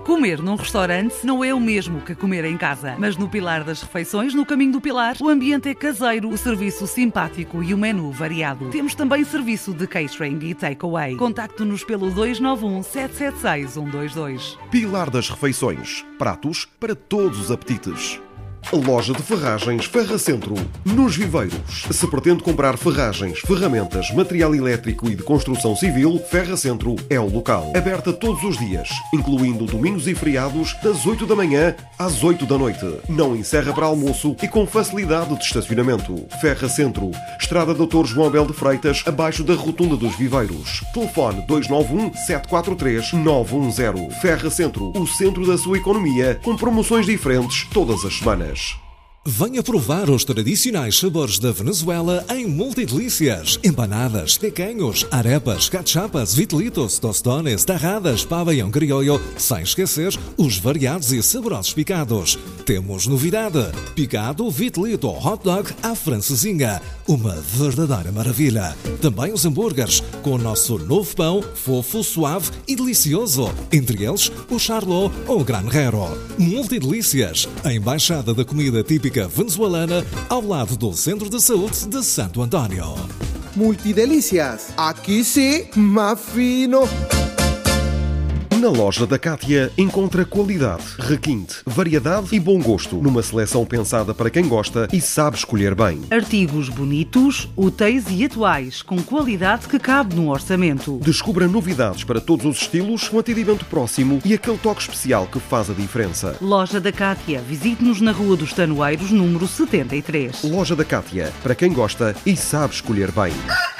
Comer num restaurante não é o mesmo que comer em casa, mas no Pilar das Refeições, no Caminho do Pilar, o ambiente é caseiro, o serviço simpático e o menu variado. Temos também serviço de catering e takeaway. Contacte-nos pelo 291 776 122. Pilar das Refeições. Pratos para todos os apetites. Loja de Ferragens Ferra Centro, nos Viveiros. Se pretende comprar ferragens, ferramentas, material elétrico e de construção civil, Ferra Centro é o local. Aberta todos os dias, incluindo domingos e feriados, das 8 da manhã às 8 da noite. Não encerra para almoço e com facilidade de estacionamento. Ferra Centro, Estrada Dr. João Abel de Freitas, abaixo da Rotunda dos Viveiros. Telefone 291 743 910. Ferra Centro, o centro da sua economia, com promoções diferentes todas as semanas. Venha provar os tradicionais sabores da Venezuela em Multidelícias. Empanadas, tequeños, arepas, cachapas, vitelitos, tostones, tarradas, pabellão criollo, sem esquecer os variados e saborosos picados. Temos novidade: picado, vitelito, hot dog à francesinha. Uma verdadeira maravilha. Também os hambúrgueres, com o nosso novo pão, fofo, suave e delicioso. Entre eles, o charlot ou o granjero. Multidelícias, a embaixada da comida típica venezuelana, ao lado do Centro de Saúde de Santo António. Multidelícias, aqui sim, mais fino. Na loja da Cátia encontra qualidade, requinte, variedade e bom gosto, numa seleção pensada para quem gosta e sabe escolher bem. Artigos bonitos, úteis e atuais, com qualidade que cabe no orçamento. Descubra novidades para todos os estilos, um atendimento próximo e aquele toque especial que faz a diferença. Loja da Cátia. Visite-nos na Rua dos Tanoeiros, número 73. Loja da Cátia, para quem gosta e sabe escolher bem.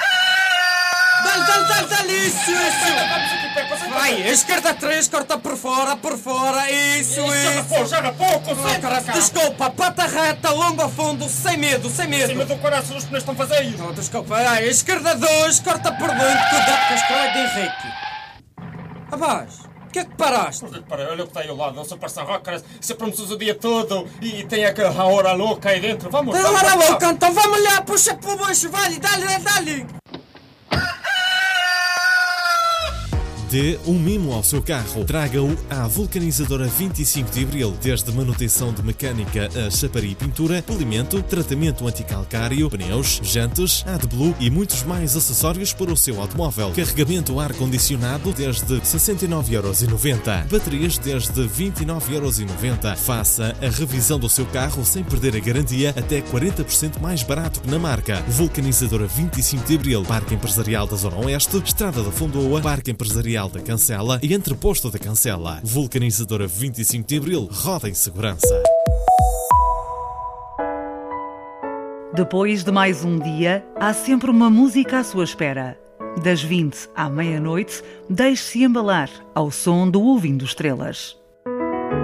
Isso! Vai, esquerda 3, corta por fora, isso! Já pouco, Desculpa, pata reta, longo a fundo, sem medo. Sem medo do coração, os pneus estão fazendo. Não, desculpa, vai, esquerda 2, corta por dentro, cuidado com a escola de Henrique. Rapaz, o que é que paraste? Olha o que está aí ao lado, não se passa roca, se promoções o dia todo e tem a hora louca aí dentro, vamos! Tem a hora louca, então vamos lá, puxa para o baixo, vai, dá-lhe! Dê um mimo ao seu carro. Traga-o à Vulcanizadora 25 de Abril. Desde manutenção de mecânica a chaparia e pintura, polimento, tratamento anticalcário, pneus, jantes, AdBlue e muitos mais acessórios para o seu automóvel. Carregamento ar-condicionado desde 69,90€. Baterias desde 29,90€. Faça a revisão do seu carro sem perder a garantia, até 40% mais barato que na marca. Vulcanizadora 25 de Abril. Parque Empresarial da Zona Oeste, Estrada da Fondoa, Parque Empresarial da Cancela e Entreposto da Cancela. Vulcanizadora 25 de Abril, roda em segurança. Depois de mais um dia, há sempre uma música à sua espera. Das 20 à meia-noite, deixe-se embalar ao som do Ouvindo Estrelas.